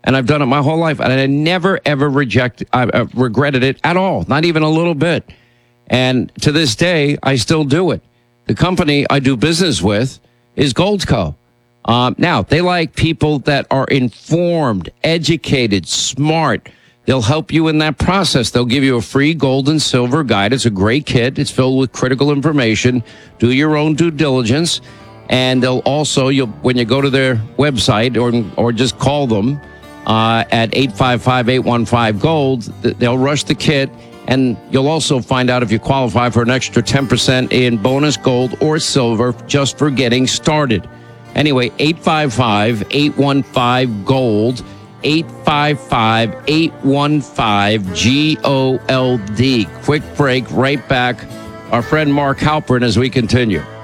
And I've done it my whole life. And I never, ever regretted it at all. Not even a little bit. And to this day, I still do it. The company I do business with is Goldco. Now, they like people that are informed, educated, smart. They'll help you in that process. They'll give you a free gold and silver guide. It's a great kit. It's filled with critical information. Do your own due diligence. And they'll also, when you go to their website or just call them at 855-815-GOLD, they'll rush the kit. And you'll also find out if you qualify for an extra 10% in bonus gold or silver just for getting started. Anyway, 855-815-GOLD, 855-815-GOLD. Quick break, right back. Our friend Mark Halperin as we continue.